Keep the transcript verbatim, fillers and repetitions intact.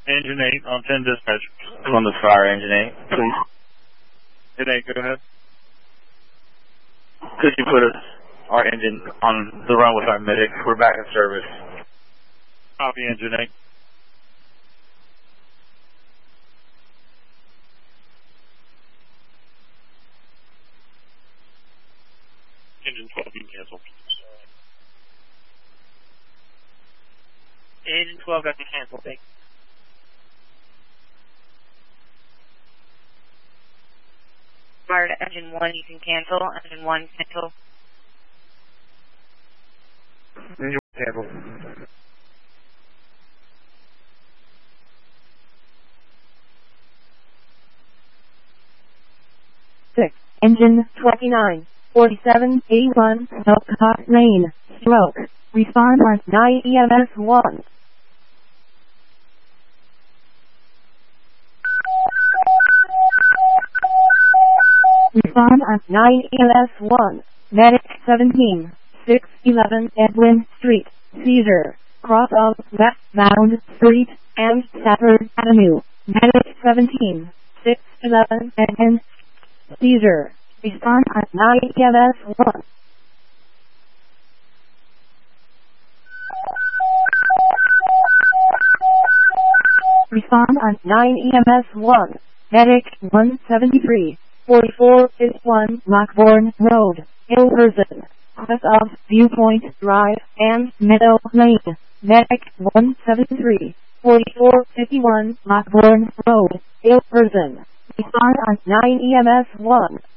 Engine eight on ten dispatch. Columbus Fire, Engine eight, please. Engine eight, go ahead. Could you put us, our engine on the run with our medic? We're back in service. Copy, Engine eight. Engine twelve, you can cancel. Engine twelve got to cancel, thanks. Fire to engine one, you can cancel. Engine one, cancel. Engine cancel. Six. Engine twenty-nine. forty-seven eighty-one, Elkhart Lane, stroke. Respond on nine E M S one. Respond on nine E M S one. Medic seventeen, six eleven Edwin Street, Cedar, cross of westbound Street and Stafford Avenue. Medic seventeen, six eleven Edwin Cedar. Respond on nine E M S one. Respond on nine E M S one. Medic one seventy-three, forty-four fifty-one Lockbourne Road, Ilverson, cross of Viewpoint Drive and Meadow Lane. Medic one seventy-three, forty-four fifty-one Lockbourne Road, Ilverson. Respond on nine E M S one.